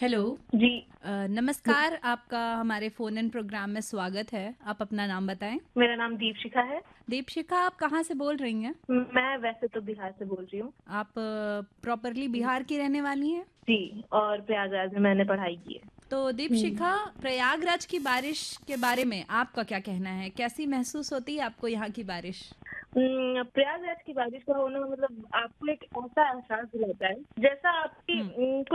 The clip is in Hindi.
हेलो। जी। नमस्कार, आपका हमारे फ़ोन इन प्रोग्राम में स्वागत है। आप अपना नाम बताएं। मेरा नाम दीपशिखा है। दीपशिखा, आप कहाँ से बोल रही हैं? मैं वैसे तो बिहार से बोल रही हूँ। आप प्रॉपरली बिहार की रहने वाली हैं? जी, और प्रयागराज में मैंने पढ़ाई की है। तो दीपशिखा, प्रयागराज की बारिश के बारे में आपका क्या कहना है? कैसी महसूस होती है आपको यहाँ की बारिश? प्रयागराज की बारिश का होना मतलब आपको एक ऐसा एहसास दिलाता है जैसा आपकी हुँ। कुछ